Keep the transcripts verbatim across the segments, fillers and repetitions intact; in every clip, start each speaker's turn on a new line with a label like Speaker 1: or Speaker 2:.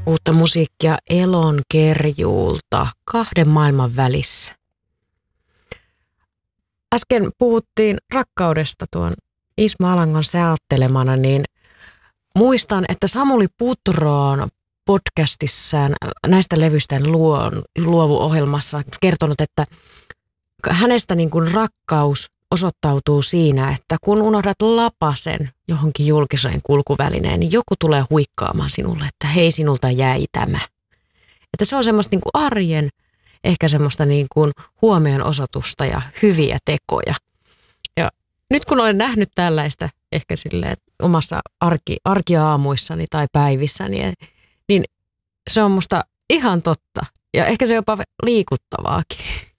Speaker 1: uutta musiikkia Elon Kerjuulta kahden maailman välissä. Äsken puhuttiin rakkaudesta tuon Ismo Alangon säälttelemana, niin muistan, että Samuli Putroon podcastissaan näistä levyistään luovu-ohjelmassa kertonut, että hänestä niin kuin rakkaus osoittautuu siinä, että kun unohdat lapasen johonkin julkiseen kulkuvälineen, niin joku tulee huikkaamaan sinulle, että hei, sinulta jäi tämä. Että se on semmoista niin kuin arjen, ehkä semmoista niin kuin huomion osoitusta ja hyviä tekoja. Ja nyt kun olen nähnyt tällaista ehkä silleen omassa arki, arkiaamuissani tai päivissäni, niin se on musta ihan totta. Ja ehkä se jopa liikuttavaakin.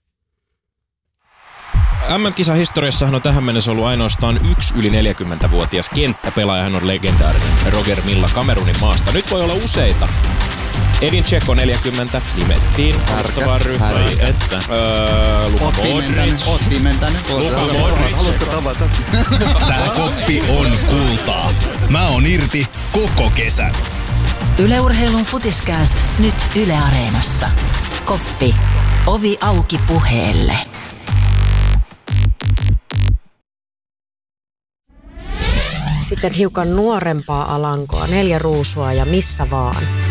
Speaker 2: M M-kisahistoriassahan on tähän mennessä ollut ainoastaan yksi yli neljäkymmentävuotias kenttäpelaaja. Hän on legendaarinen Roger Milla Kamerunin maasta. Nyt voi olla useita. Edin Dzeko neljäkymmentä nimettiin alustavaan ryhmään.
Speaker 3: Että.
Speaker 2: Öö, Luka Modric.
Speaker 4: Oot viimentänyt.
Speaker 2: Luka Modric.
Speaker 3: Haluatko tavata?
Speaker 5: Tää koppi on kultaa. Mä oon irti koko kesän.
Speaker 6: Yle Urheilun Futiskääst nyt Yle Areenassa. Koppi. Ovi auki puheelle.
Speaker 1: Sitten hiukan nuorempaa Alankoa, Neljä ruusua ja Missä vaan.